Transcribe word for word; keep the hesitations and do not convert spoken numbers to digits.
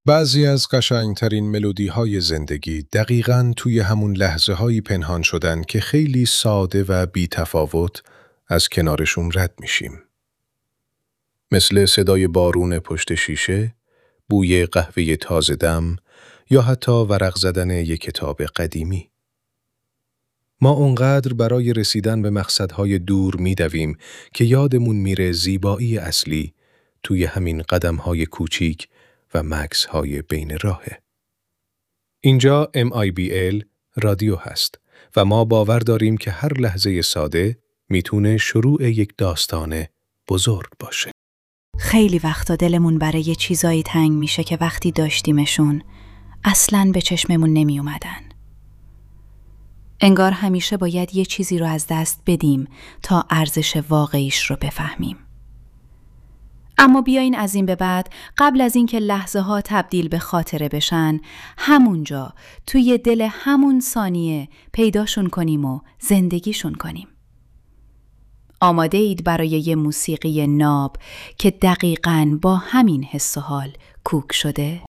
بعضی از قشنگترین ملودی های زندگی دقیقاً توی همون لحظه هایی پنهان شدن که خیلی ساده و بی تفاوت از کنارشون رد میشیم. مثل صدای بارون پشت شیشه، بوی قهوه تازه دم یا حتی ورق زدن یک کتاب قدیمی. ما اونقدر برای رسیدن به مقصدهای دور میدویم که یادمون میره زیبایی اصلی توی همین قدمهای کوچیک و مکث‌های بین راهه. اینجا ام آی بی ال رادیو هست و ما باور داریم که هر لحظه ساده میتونه شروع یک داستان بزرگ باشه. خیلی وقتا دلمون برای یه چیزایی تنگ میشه که وقتی داشتیمشون اصلاً به چشممون نمی اومدن. انگار همیشه باید یه چیزی رو از دست بدیم تا ارزش واقعیش رو بفهمیم. اما بیاین از این به بعد قبل از اینکه لحظه ها تبدیل به خاطره بشن، همونجا توی دل همون ثانیه پیداشون کنیم و زندگیشون کنیم. آماده اید برای یه موسیقی ناب که دقیقاً با همین حس و حال کوک شده؟